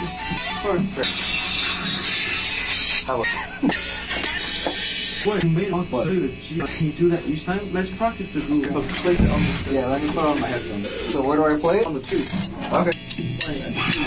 What made us dude? Can you do that each time? Let's practice the groove. Place it on the Yeah, let me put on my headphones. So where do I play it? On the 2. Okay.